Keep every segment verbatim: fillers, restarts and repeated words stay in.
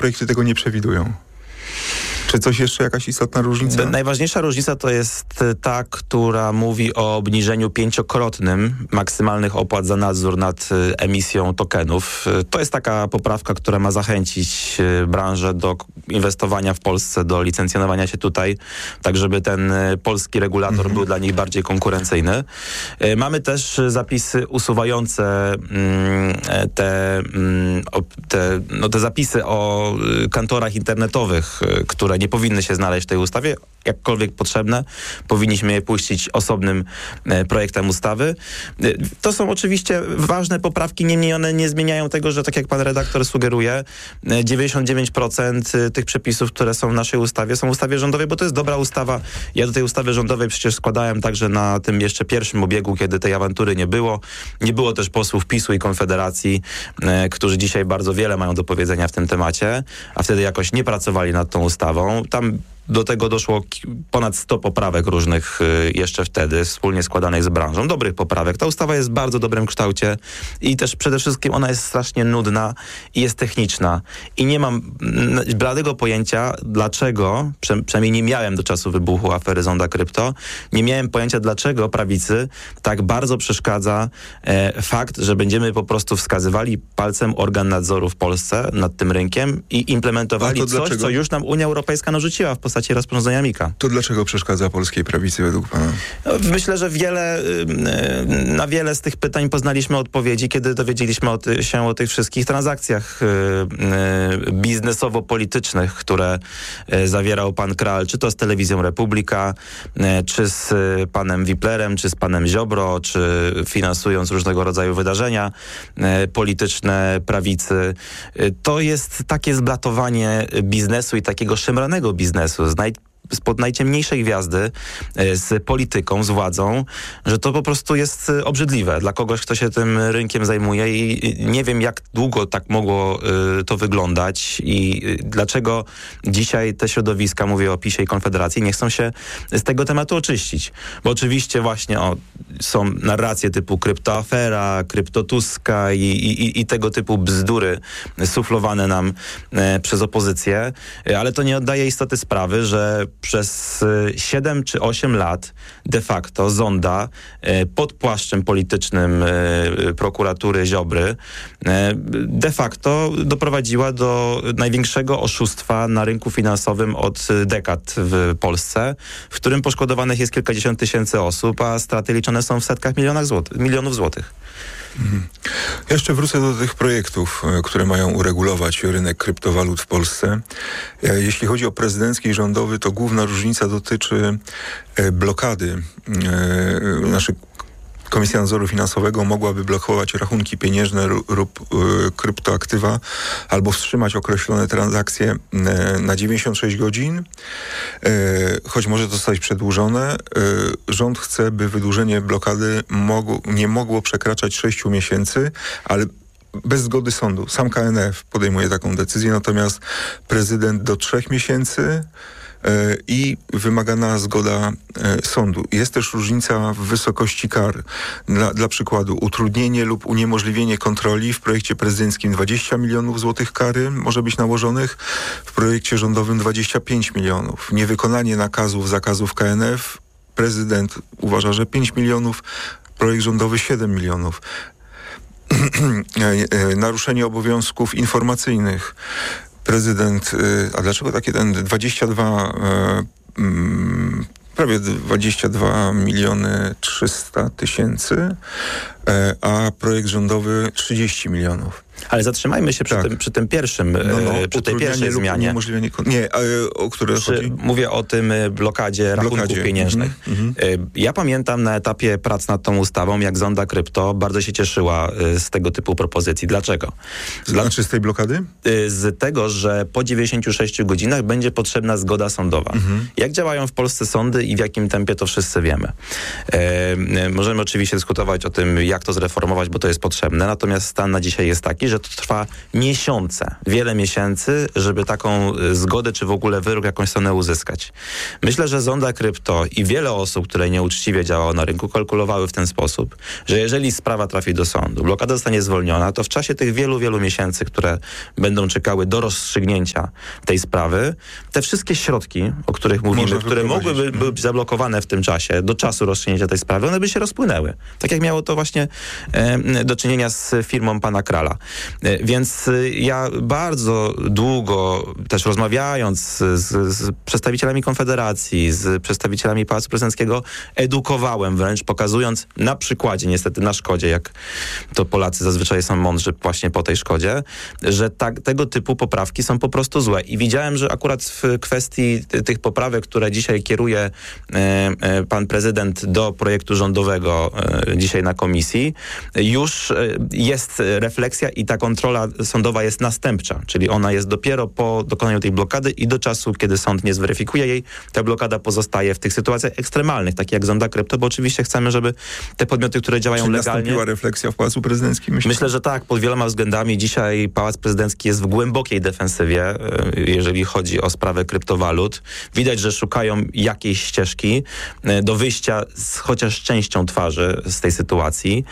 projekty tego nie przewidują. Czy coś jeszcze, jakaś istotna różnica? Najważniejsza różnica to jest ta, która mówi o obniżeniu pięciokrotnym maksymalnych opłat za nadzór nad emisją tokenów. To jest taka poprawka, która ma zachęcić branżę do inwestowania w Polsce, do licencjonowania się tutaj, tak żeby ten polski regulator mhm. był dla nich bardziej konkurencyjny. Mamy też zapisy usuwające te, te, no te zapisy o kantorach internetowych, które nie powinny się znaleźć w tej ustawie, jakkolwiek potrzebne. Powinniśmy je puścić osobnym e, projektem ustawy. E, to są oczywiście ważne poprawki, niemniej one nie zmieniają tego, że tak jak pan redaktor sugeruje, e, dziewięćdziesiąt dziewięć procent tych przepisów, które są w naszej ustawie, są w ustawie rządowej, bo to jest dobra ustawa. Ja do tej ustawy rządowej przecież składałem także na tym jeszcze pierwszym obiegu, kiedy tej awantury nie było. Nie było też posłów PiSu i Konfederacji, e, którzy dzisiaj bardzo wiele mają do powiedzenia w tym temacie, a wtedy jakoś nie pracowali nad tą ustawą. Tam do tego doszło ponad sto poprawek różnych y, jeszcze wtedy, wspólnie składanych z branżą. Dobrych poprawek. Ta ustawa jest w bardzo dobrym kształcie i też przede wszystkim ona jest strasznie nudna i jest techniczna. I nie mam n- bladego pojęcia, dlaczego, prze, przynajmniej nie miałem do czasu wybuchu afery Zonda Krypto, nie miałem pojęcia, dlaczego prawicy tak bardzo przeszkadza e, fakt, że będziemy po prostu wskazywali palcem organ nadzoru w Polsce nad tym rynkiem i implementowali coś, dlaczego? Co już nam Unia Europejska narzuciła w postaci rozporządzenia MiCA. To dlaczego przeszkadza polskiej prawicy według pana? Myślę, że wiele, na wiele z tych pytań poznaliśmy odpowiedzi, kiedy dowiedzieliśmy o ty, się o tych wszystkich transakcjach biznesowo-politycznych, które zawierał pan Kral, czy to z Telewizją Republika, czy z panem Wiplerem, czy z panem Ziobro, czy finansując różnego rodzaju wydarzenia polityczne prawicy. To jest takie zblatowanie biznesu i takiego szemranego biznesu, z naj, spod najciemniejszej gwiazdy, z polityką, z władzą, że to po prostu jest obrzydliwe dla kogoś, kto się tym rynkiem zajmuje i nie wiem, jak długo tak mogło y, to wyglądać i y, dlaczego dzisiaj te środowiska, mówię o PiSie i Konfederacji, nie chcą się z tego tematu oczyścić. Bo oczywiście właśnie o, są narracje typu kryptoafera, kryptotuska i, i, i tego typu bzdury suflowane nam e, przez opozycję, ale to nie oddaje istoty sprawy, że przez siedem czy osiem lat de facto Zonda pod płaszczem politycznym prokuratury Ziobry de facto doprowadziła do największego oszustwa na rynku finansowym od dekad w Polsce, w którym poszkodowanych jest kilkadziesiąt tysięcy osób, a straty liczone są w setkach milionach złotych, milionów złotych. Mhm. Jeszcze wrócę do tych projektów, które mają uregulować rynek kryptowalut w Polsce. Jeśli chodzi o prezydencki i rządowy, to główna różnica dotyczy blokady. Naszych Komisja Nadzoru Finansowego mogłaby blokować rachunki pieniężne lub y, kryptoaktywa albo wstrzymać określone transakcje y, na dziewięćdziesiąt sześć godzin, y, choć może to zostać przedłużone. Y, rząd chce, by wydłużenie blokady mogło, nie mogło przekraczać sześciu miesięcy, ale bez zgody sądu. Sam K N F podejmuje taką decyzję, natomiast prezydent do trzech miesięcy i wymagana zgoda sądu. Jest też różnica w wysokości kar. Dla, dla przykładu utrudnienie lub uniemożliwienie kontroli w projekcie prezydenckim dwadzieścia milionów złotych kary może być nałożonych, w projekcie rządowym dwadzieścia pięć milionów. Niewykonanie nakazów, zakazów K N F prezydent uważa, że pięć milionów, projekt rządowy siedem milionów. Naruszenie obowiązków informacyjnych. Prezydent, a dlaczego takie ten dwadzieścia dwa, prawie dwadzieścia dwa miliony trzysta tysięcy, a projekt rządowy trzydzieści milionów. Ale zatrzymajmy się przy, tak. tym, przy tym pierwszym, no, no, przy tej pierwszej zmianie. Nie, a, o które przy, chodzi? Mówię o tym blokadzie rachunków blokadzie. pieniężnych. Mm-hmm. Ja pamiętam na etapie prac nad tą ustawą, jak Zonda Krypto bardzo się cieszyła z tego typu propozycji. Dlaczego? Znaczy z tej blokady? Z tego, że po dziewięćdziesięciu sześciu godzinach będzie potrzebna zgoda sądowa. Mm-hmm. Jak działają w Polsce sądy i w jakim tempie, to wszyscy wiemy. E, możemy oczywiście dyskutować o tym, jak to zreformować, bo to jest potrzebne. Natomiast stan na dzisiaj jest taki, taki, że to trwa miesiące, wiele miesięcy, żeby taką zgodę, czy w ogóle wyrok jakąś stronę uzyskać. Myślę, że Zonda Krypto i wiele osób, które nieuczciwie działało na rynku, kalkulowały w ten sposób, że jeżeli sprawa trafi do sądu, blokada zostanie zwolniona, to w czasie tych wielu, wielu miesięcy, które będą czekały do rozstrzygnięcia tej sprawy, te wszystkie środki, o których mówimy, które mogłyby być zablokowane w tym czasie, do czasu rozstrzygnięcia tej sprawy, one by się rozpłynęły. Tak jak miało to właśnie e, do czynienia z firmą pana Krala. E, więc e, ja bardzo długo, też rozmawiając z, z, z przedstawicielami Konfederacji, z przedstawicielami Pałacu Prezydenckiego, edukowałem wręcz, pokazując na przykładzie, niestety na szkodzie, jak to Polacy zazwyczaj są mądrzy właśnie po tej szkodzie, że tak, tego typu poprawki są po prostu złe. I widziałem, że akurat w kwestii tych poprawek, które dzisiaj kieruje e, e, pan prezydent do projektu rządowego e, dzisiaj na komisji, już e, jest refleksja i ta kontrola sądowa jest następcza, czyli ona jest dopiero po dokonaniu tej blokady i do czasu, kiedy sąd nie zweryfikuje jej, ta blokada pozostaje w tych sytuacjach ekstremalnych, takich jak Zonda Krypto, bo oczywiście chcemy, żeby te podmioty, które działają Czy legalnie... nastąpiła refleksja w Pałacu Prezydenckim? Myślę? Myślę, że tak, pod wieloma względami. Dzisiaj Pałac Prezydencki jest w głębokiej defensywie, jeżeli chodzi o sprawę kryptowalut. Widać, że szukają jakiejś ścieżki do wyjścia z chociaż częścią twarzy z tej sytuacji.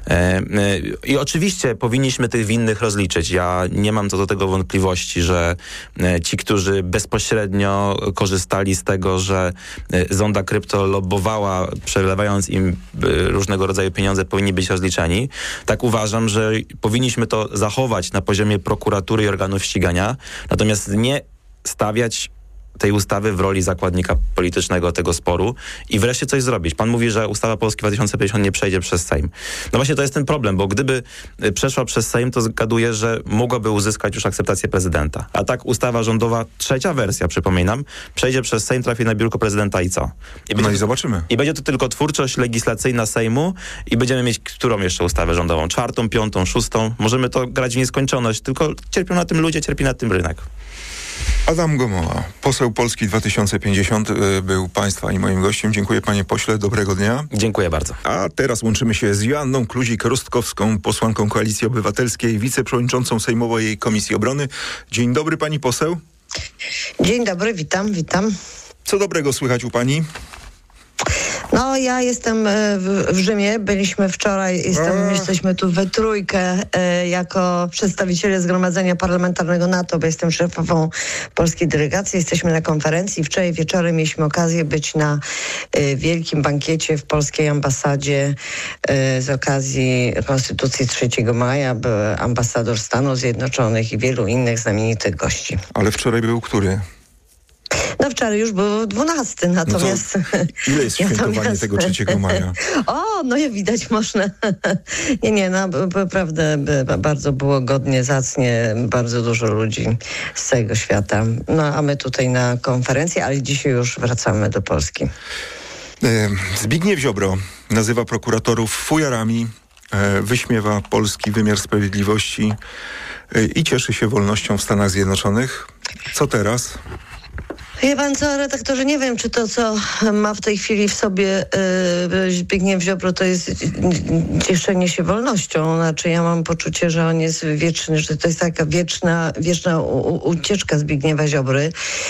I oczywiście powinniśmy tych winnych rozliczyć. Ja nie mam co do tego wątpliwości, że ci, którzy bezpośrednio korzystali z tego, że Zonda Krypto lobbowała, przelewając im różnego rodzaju pieniądze, powinni być rozliczeni. Tak uważam, że powinniśmy to zachować na poziomie prokuratury i organów ścigania, natomiast nie stawiać tej ustawy w roli zakładnika politycznego tego sporu i wreszcie coś zrobić. Pan mówi, że ustawa Polski dwa tysiące pięćdziesiąt nie przejdzie przez Sejm. No właśnie to jest ten problem, bo gdyby przeszła przez Sejm, to zgaduję, że mogłaby uzyskać już akceptację prezydenta. A tak ustawa rządowa, trzecia wersja, przypominam, przejdzie przez Sejm, trafi na biurko prezydenta i co? I no i zobaczymy. I będzie to tylko twórczość legislacyjna Sejmu i będziemy mieć którą jeszcze ustawę rządową? Czwartą, piątą, szóstą? Możemy to grać w nieskończoność, tylko cierpią na tym ludzie, cierpi na tym rynek. Adam Gomoła, poseł Polski dwa tysiące pięćdziesiąt, był państwa i moim gościem. Dziękuję panie pośle, dobrego dnia. Dziękuję bardzo. A teraz łączymy się z Joanną Kluzik-Rostkowską, posłanką Koalicji Obywatelskiej, wiceprzewodniczącą Sejmowej Komisji Obrony. Dzień dobry pani poseł. Dzień dobry, witam, witam. Co dobrego słychać u pani? No, ja jestem w, w Rzymie, byliśmy wczoraj, jestem, jesteśmy tu we trójkę e, jako przedstawiciele Zgromadzenia Parlamentarnego NATO, bo jestem szefową polskiej delegacji, jesteśmy na konferencji. Wczoraj wieczorem mieliśmy okazję być na e, wielkim bankiecie w polskiej ambasadzie e, z okazji Konstytucji trzeciego maja. Był ambasador Stanów Zjednoczonych i wielu innych znamienitych gości. Ale wczoraj był który? No wczoraj już był dwunasty, natomiast... No ile jest świętowanie natomiast... tego trzeciego maja? O, no jak widać można. nie, nie, no naprawdę bardzo było godnie, zacnie, bardzo dużo ludzi z całego świata. No a my tutaj na konferencji, ale dzisiaj już wracamy do Polski. Zbigniew Ziobro nazywa prokuratorów fujarami, wyśmiewa polski wymiar sprawiedliwości i cieszy się wolnością w Stanach Zjednoczonych. Co teraz? Wie pan co, redaktorze, nie wiem, czy to, co ma w tej chwili w sobie yy, Zbigniew Ziobro, to jest cieszenie się wolnością. Znaczy ja mam poczucie, że on jest wieczny, że to jest taka wieczna, wieczna u, ucieczka Zbigniewa Ziobry.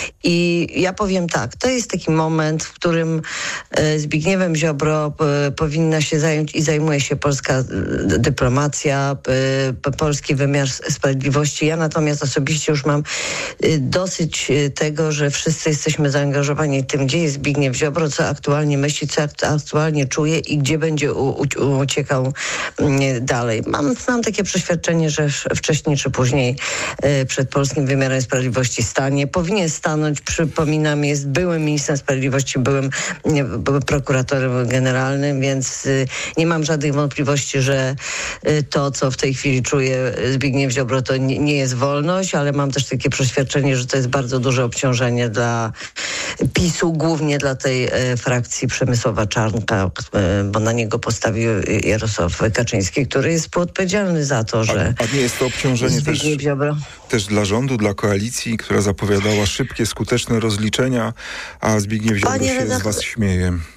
I ja powiem tak, to jest taki moment, w którym yy, Zbigniewem Ziobro yy, powinna się zająć i zajmuje się polska yy, dyplomacja, yy, polski wymiar sprawiedliwości. Ja natomiast osobiście już mam yy, dosyć yy, tego, że wszyscy jesteśmy zaangażowani tym, gdzie jest Zbigniew Ziobro, co aktualnie myśli, co aktualnie czuje i gdzie będzie u, u, uciekał dalej. Mam, mam takie przeświadczenie, że wcześniej czy później y, przed polskim wymiarem sprawiedliwości stanie. Powinien stanąć, przypominam, jest byłym ministrem sprawiedliwości, byłym, nie, byłym prokuratorem generalnym, więc y, nie mam żadnych wątpliwości, że y, to, co w tej chwili czuje Zbigniew Ziobro, to nie, nie jest wolność, ale mam też takie przeświadczenie, że to jest bardzo duże obciążenie dla PiSu, głównie dla tej e, frakcji Przemysława Czarnka, e, bo na niego postawił Jarosław Kaczyński, który jest współodpowiedzialny za to, że... A, a nie jest to obciążenie też, też dla rządu, dla koalicji, która zapowiadała szybkie, skuteczne rozliczenia, a Zbigniew Ziobro się z was śmieje.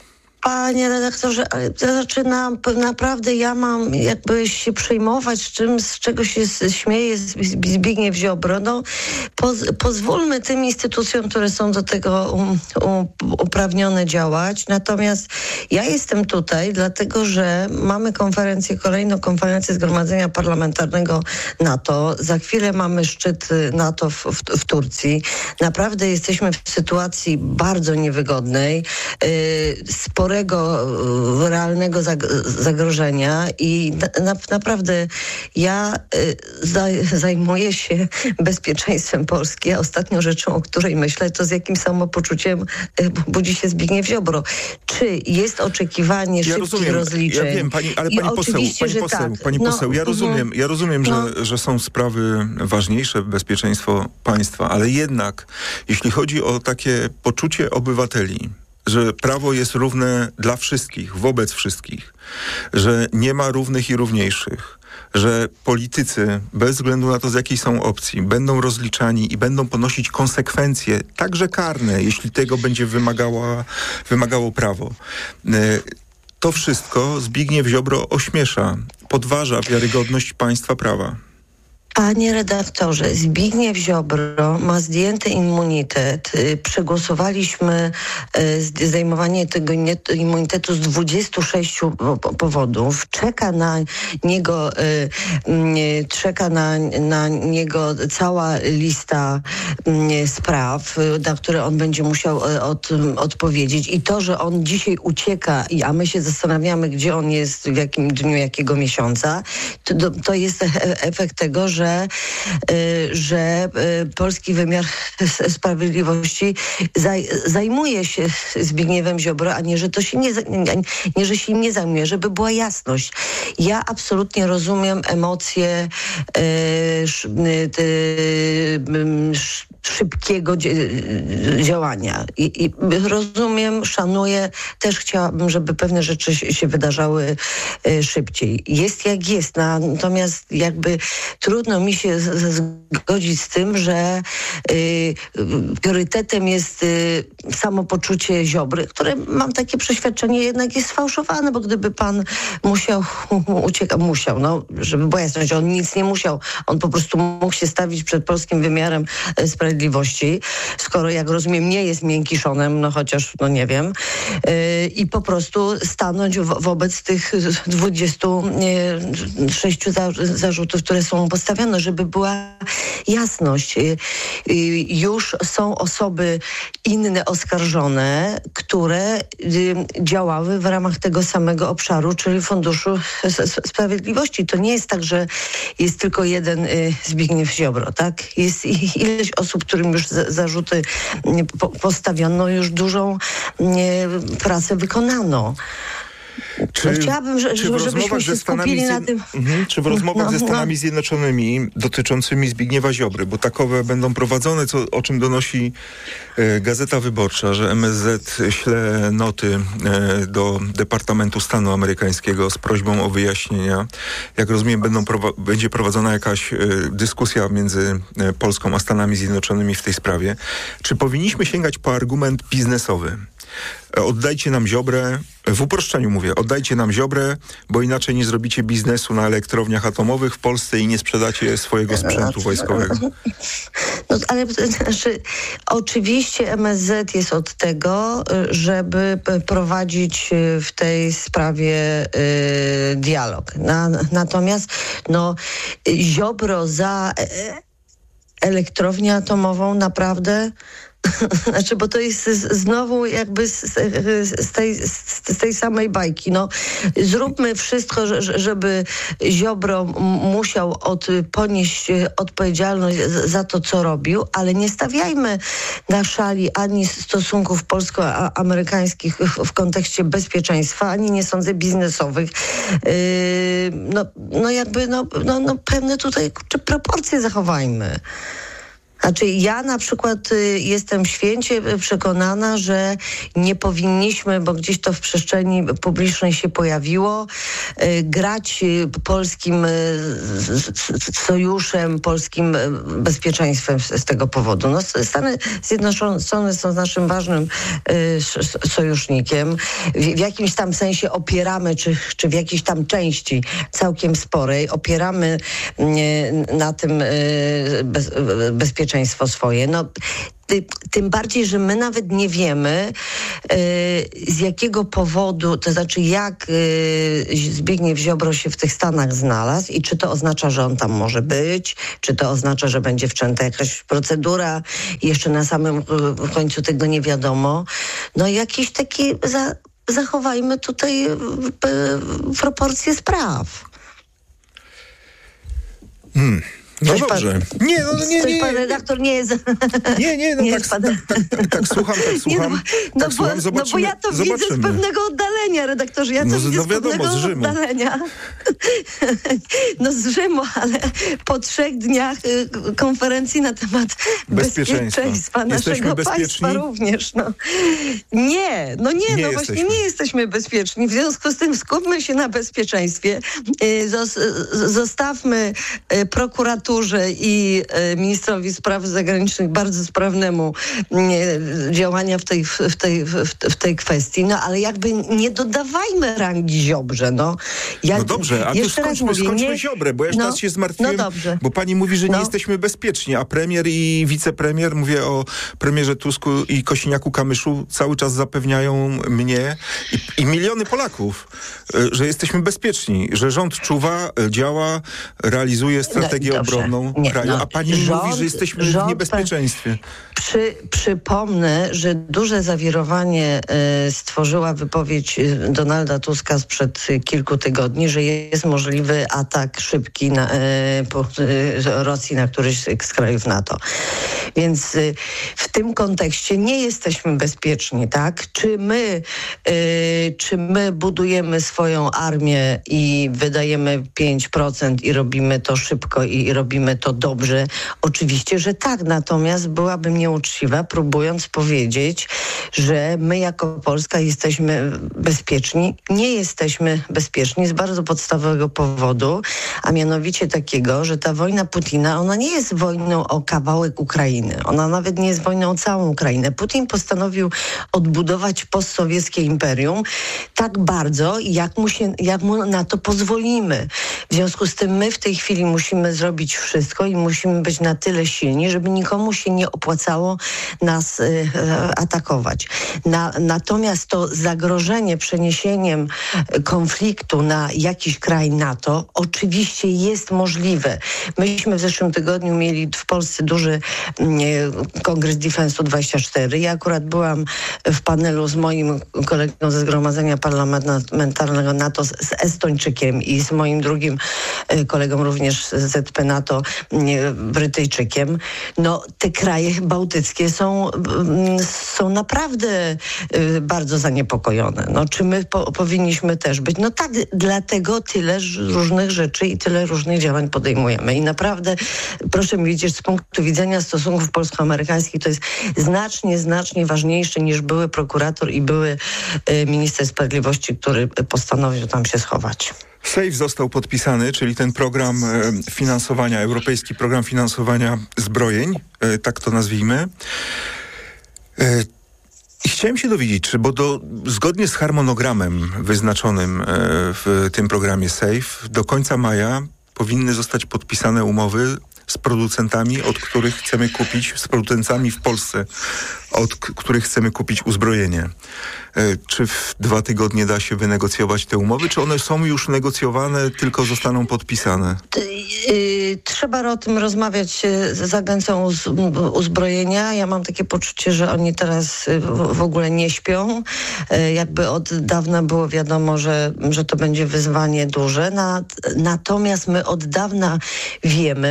Panie redaktorze, ale zaczynam, naprawdę ja mam jakby się przejmować czym, z czego się śmieje Zbigniew Ziobro. No, poz, pozwólmy tym instytucjom, które są do tego um, um, uprawnione działać. Natomiast ja jestem tutaj dlatego, że mamy konferencję, kolejną konferencję Zgromadzenia Parlamentarnego NATO. Za chwilę mamy szczyt NATO w, w, w Turcji. Naprawdę jesteśmy w sytuacji bardzo niewygodnej, yy, sporego, yy, realnego zag- zagrożenia i na, na, naprawdę ja yy, za, zajmuję się bezpieczeństwem Polski, a ostatnią rzeczą, o której myślę, to z jakim samopoczuciem yy, budzi się Zbigniew Ziobro. Czy jest oczekiwanie ja szybkich rozumiem, rozliczeń? Ja wiem, pani, ale pani poseł, pani że poseł, tak. pani No, poseł, ja rozumiem, ja rozumiem, no. że, że są sprawy ważniejsze, bezpieczeństwo państwa, ale jednak, jeśli chodzi o takie poczucie obywateli, że prawo jest równe dla wszystkich, wobec wszystkich, że nie ma równych i równiejszych, że politycy, bez względu na to, z jakiej są opcji, będą rozliczani i będą ponosić konsekwencje, także karne, jeśli tego będzie wymagała, wymagało prawo. To wszystko Zbigniew Ziobro ośmiesza, podważa wiarygodność państwa prawa. Panie redaktorze, Zbigniew Ziobro ma zdjęty immunitet. Przegłosowaliśmy zdejmowanie tego immunitetu z dwudziestu sześciu powodów. Czeka na niego, czeka na, na niego cała lista spraw, na które on będzie musiał od, odpowiedzieć. I to, że on dzisiaj ucieka, a my się zastanawiamy, gdzie on jest, w jakim dniu, jakiego miesiąca, to, to jest efekt tego, że że polski wymiar sprawiedliwości zajmuje się Zbigniewem Ziobro, a nie, że to się nie, nie, że się nie zajmuje, żeby była jasność. Ja absolutnie rozumiem emocje szybkiego działania. I, i rozumiem, szanuję, też chciałabym, żeby pewne rzeczy się wydarzały szybciej. Jest jak jest, natomiast jakby trudno mi się zgodzić z tym, że y, priorytetem jest y, samopoczucie Ziobry, które mam takie przeświadczenie jednak jest sfałszowane, bo gdyby pan musiał uciekać, musiał, no, żeby była jasność, on nic nie musiał, on po prostu mógł się stawić przed polskim wymiarem sprawiedliwości, skoro jak rozumiem nie jest miękiszonem, no chociaż, no nie wiem, y, i po prostu stanąć wo- wobec tych dwudziestu sześciu za- zarzutów, które są postawione, żeby była jasność. Już są osoby inne oskarżone, które działały w ramach tego samego obszaru, czyli Funduszu Sprawiedliwości. To nie jest tak, że jest tylko jeden Zbigniew Ziobro, tak? Jest ileś osób, którym już zarzuty postawiono, już dużą pracę wykonano. Czy, no chciałabym, że, czy w żebyśmy się skupili na tym... Mhm, czy w rozmowach no, ze Stanami no. Zjednoczonymi dotyczącymi Zbigniewa Ziobry, bo takowe będą prowadzone, co, o czym donosi e, Gazeta Wyborcza, że M S Z śle noty e, do Departamentu Stanu amerykańskiego z prośbą o wyjaśnienia. Jak rozumiem, będą prowa- będzie prowadzona jakaś e, dyskusja między e, Polską a Stanami Zjednoczonymi w tej sprawie. Czy powinniśmy sięgać po argument biznesowy? Oddajcie nam Ziobrę, w uproszczeniu mówię, oddajcie nam Ziobrę, bo inaczej nie zrobicie biznesu na elektrowniach atomowych w Polsce i nie sprzedacie swojego sprzętu wojskowego. No, ale znaczy, oczywiście M S Z jest od tego, żeby prowadzić w tej sprawie y, dialog. Na, natomiast no, Ziobro za elektrownię atomową naprawdę... Znaczy, bo to jest z, znowu jakby z, z, tej, z tej samej bajki. No, zróbmy wszystko, żeby Ziobro musiał od, ponieść odpowiedzialność za to, co robił, ale nie stawiajmy na szali ani stosunków polsko-amerykańskich w kontekście bezpieczeństwa, ani nie sądzę biznesowych. Yy, no, no jakby no, no, no pewne tutaj proporcje zachowajmy. Znaczy ja na przykład y, jestem święcie przekonana, że nie powinniśmy, bo gdzieś to w przestrzeni publicznej się pojawiło, y, grać y, polskim y, sojuszem, polskim y, bezpieczeństwem z, z tego powodu. No, Stany Zjednoczone są naszym ważnym y, sojusznikiem. W, w jakimś tam sensie opieramy, czy, czy w jakiejś tam części całkiem sporej, opieramy y, na tym y, bez, bezpieczeństwo swoje. No, ty, tym bardziej, że my nawet nie wiemy y, z jakiego powodu, to znaczy jak y, Zbigniew Ziobro się w tych Stanach znalazł i czy to oznacza, że on tam może być, czy to oznacza, że będzie wszczęta jakaś procedura i jeszcze na samym y, końcu tego nie wiadomo. No jakiś taki, za, zachowajmy tutaj y, y, proporcje spraw. Hmm. No Coś dobrze. Pan, nie, no nie, nie, nie. Pan redaktor nie jest... Nie, nie, no nie tak, jest pan... tak, tak, tak, tak słucham, tak słucham. Nie, no, tak bo, słucham, no zobaczymy. bo ja to zobaczymy. widzę z pewnego oddalenia, redaktorze. Ja to no, widzę no z wiadomo, pewnego z Rzymu. oddalenia. No z Rzymu, ale po trzech dniach y, konferencji na temat bezpieczeństwa, bezpieczeństwa naszego państwa również. No. Nie, no nie, nie no właśnie nie jesteśmy bezpieczni. W związku z tym skupmy się na bezpieczeństwie. Y, zos, zostawmy y, prokuraturze i ministrowi spraw zagranicznych bardzo sprawnemu działania w tej, w tej, w tej kwestii, no ale jakby nie dodawajmy rangi Ziobrze, no. Jak, no dobrze, a tu skończmy, mówię, skończmy nie, Ziobrę, bo ja no, teraz się zmartwiłem, no bo pani mówi, że nie no. jesteśmy bezpieczni, a premier i wicepremier, mówię o premierze Tusku i Kosiniaku-Kamyszu, cały czas zapewniają mnie i, i miliony Polaków, że jesteśmy bezpieczni, że rząd czuwa, działa, realizuje strategię no, obronną nie, kraju, no. a pani rząd, mówi, że jesteśmy rząd, w niebezpieczeństwie. Przy, przypomnę, że duże zawirowanie y, stworzyła wypowiedź Donalda Tuska sprzed kilku tygodni, że jest możliwy atak szybki na, y, po, y, Rosji na któryś z krajów NATO. Więc y, w tym kontekście nie jesteśmy bezpieczni, tak? Czy my, y, czy my budujemy swoją armię i wydajemy pięć procent i robimy to szybko i, i robimy to dobrze? Oczywiście, że tak. Natomiast byłabym nieuczciwa, próbując powiedzieć, że my jako Polska jesteśmy bezpieczni. Nie jesteśmy bezpieczni z bardzo podstawowego powodu, a mianowicie takiego, że ta wojna Putina, ona nie jest wojną o kawałek Ukrainy. Ona nawet nie jest wojną o całą Ukrainę. Putin postanowił odbudować postsowieckie imperium tak bardzo, jak mu, się, jak mu na to pozwolimy. W związku z tym my w tej chwili musimy zrobić wszystko i musimy być na tyle silni, żeby nikomu się nie opłacało nas y, atakować. Na, natomiast to zagrożenie przeniesieniem konfliktu na jakiś kraj NATO oczywiście jest możliwe. Myśmy w zeszłym tygodniu mieli w Polsce duży y, kongres Defensu dwadzieścia cztery. Ja akurat byłam w panelu z moim kolegą ze Zgromadzenia Parlamentarnego NATO, z, z Estończykiem i z moim drugim y, kolegą również z Z P NATO, y, Brytyjczykiem. No te kraje bałtyckie są, są naprawdę y, bardzo zaniepokojone. No, czy my po, powinniśmy też być? No tak, dlatego tyle różnych rzeczy i tyle różnych działań podejmujemy. I naprawdę, proszę mi wiedzieć, z punktu widzenia stosunków polsko-amerykańskich to jest znacznie, znacznie ważniejsze niż były prokurator i były y, minister sprawiedliwości, który postanowił tam się schować. SAFE został podpisany, czyli ten program finansowania, europejski program finansowania zbrojeń, tak to nazwijmy. I chciałem się dowiedzieć, czy, bo do, zgodnie z harmonogramem wyznaczonym w tym programie SAFE, do końca maja powinny zostać podpisane umowy z producentami, od których chcemy kupić, z producentami w Polsce, od k- których chcemy kupić uzbrojenie. E, czy w dwa tygodnie da się wynegocjować te umowy, czy one są już negocjowane, tylko zostaną podpisane? Trzeba o tym rozmawiać z Agencją Uzbrojenia. Ja mam takie poczucie, że oni teraz w ogóle nie śpią. Jakby od dawna było wiadomo, że, że to będzie wyzwanie duże. Natomiast my od dawna wiemy,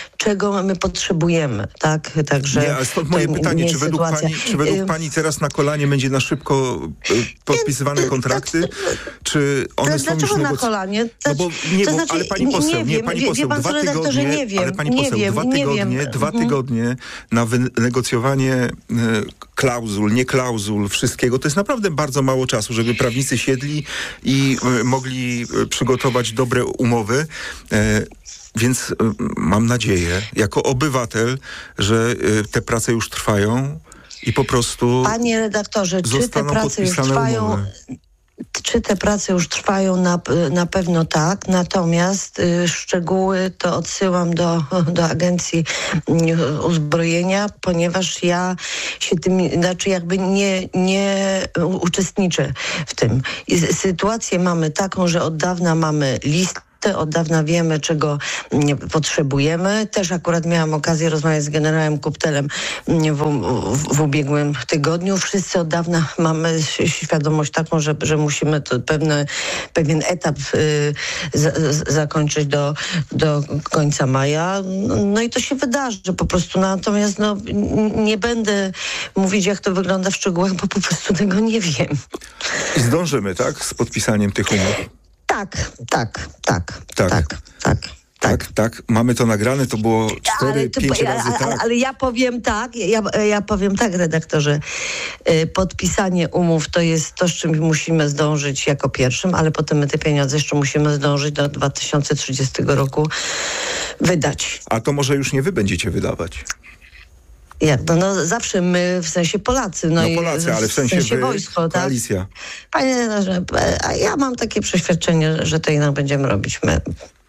czego my potrzebujemy, tak? Także nie, ale stąd moje pytanie, czy według, pani, czy według y- pani teraz na kolanie będzie na szybko podpisywane kontrakty, czy one są już Dlaczego na negoc- kolanie? No bo nie, to bo, znaczy, ale pani poseł, nie, nie, wiem, pani wie, poseł, wie pan, dwa co, redaktorze, tygodnie, nie wiem, ale pani nie poseł, wiem, dwa nie tygodnie, wiem. dwa Mhm. tygodnie na wynegocjowanie e, klauzul, nie klauzul, wszystkiego, to jest naprawdę bardzo mało czasu, żeby prawnicy siedli i e, mogli e, przygotować dobre umowy. E, Więc y, mam nadzieję, jako obywatel, że y, te prace już trwają i po prostu Panie redaktorze, czy te zostaną prace już podpisane trwają? umowy. Czy te prace już trwają? Na, na pewno tak. Natomiast y, szczegóły to odsyłam do, do Agencji y, Uzbrojenia, ponieważ ja się tym, znaczy jakby nie, nie uczestniczę w tym. I sytuację mamy taką, że od dawna mamy list. Od dawna wiemy, czego nie potrzebujemy. Też akurat miałam okazję rozmawiać z generałem Kuptelem w, w, w ubiegłym tygodniu. Wszyscy od dawna mamy świadomość taką, że, że musimy to pewne, pewien etap y, z, z, zakończyć do, do końca maja. No i to się wydarzy po prostu. Natomiast no, nie będę mówić, jak to wygląda w szczegółach, bo po prostu tego nie wiem. I zdążymy, tak? Z podpisaniem tych umów. Tak, tak, tak, Tak. tak, tak. Tak, tak. Mamy to nagrane, to było cztery, Ale, to, pięć ale, razy ale, tak. ale ja powiem tak, ja, ja powiem tak, redaktorze. Y, podpisanie umów to jest to, z czym musimy zdążyć jako pierwszym, ale potem my te pieniądze jeszcze musimy zdążyć do dwa tysiące trzydziestego roku wydać. A to może już nie wy będziecie wydawać. Jak, no, no zawsze my, w sensie Polacy. No, No i Polacy, ale w sensie, wy, wojsko, tak? koalicja. Panie, no, że, a ja mam takie przeświadczenie, że to jednak będziemy robić my.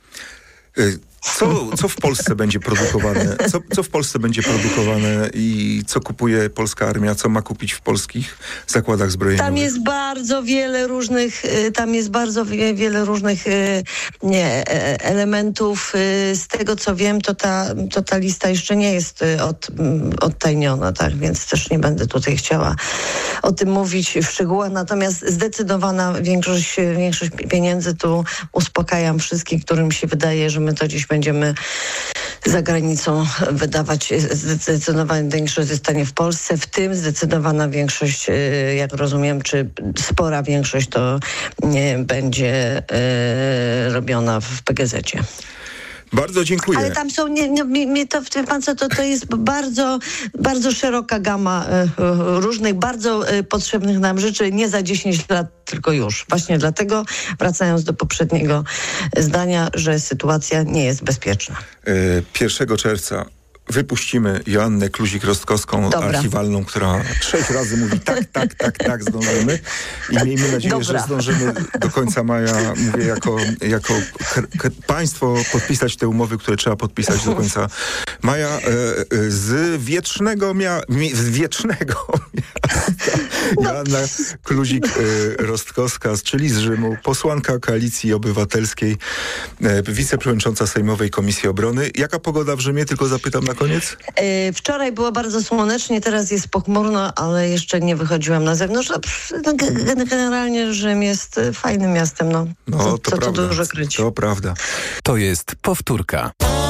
Y, Co, co w Polsce będzie produkowane? Co, co w Polsce będzie produkowane i co kupuje polska armia? Co ma kupić w polskich zakładach zbrojeniowych? Tam jest bardzo wiele różnych, y, tam jest bardzo wie, wiele różnych y, nie, e, elementów. Y, z tego, co wiem, to ta, to ta lista jeszcze nie jest y, od, mm, odtajniona, tak? Więc też nie będę tutaj chciała o tym mówić w szczegółach. Natomiast zdecydowana większość, większość pieniędzy tu uspokajam wszystkich, którym się wydaje, że my to dziś będziemy za granicą wydawać. Zdecydowana większość zostanie w Polsce, w tym zdecydowana większość, jak rozumiem, czy spora większość to nie będzie e, robiona w P G Z-cie. Bardzo dziękuję. Ale tam są, nie, nie, nie, to, wie pan co, to, to jest bardzo, bardzo szeroka gama e, różnych, bardzo e, potrzebnych nam rzeczy, nie za dziesięć lat, tylko już. Właśnie dlatego, wracając do poprzedniego zdania, że sytuacja nie jest bezpieczna. pierwszego czerwca wypuścimy Joannę Kluzik-Rostkowską, Dobra. archiwalną, która sześć razy mówi tak, tak, tak, tak, zdążymy. I miejmy nadzieję, Dobra. że zdążymy do końca maja, mówię, jako, jako k- k- państwo podpisać te umowy, które trzeba podpisać do końca maja. E, e, z wietrznego mia- mi- z wiecznego miasta Joanna Kluzik-Rostkowska, czyli z Rzymu, posłanka Koalicji Obywatelskiej, e, wiceprzewodnicząca Sejmowej Komisji Obrony. Jaka pogoda w Rzymie? Tylko zapytam na koniec. E, wczoraj było bardzo słonecznie, teraz jest pochmurno, ale jeszcze nie wychodziłam na zewnątrz. No, g- generalnie Rzym jest e, fajnym miastem, no. No, co, to co prawda. tu dużo kryć. To prawda. To jest powtórka.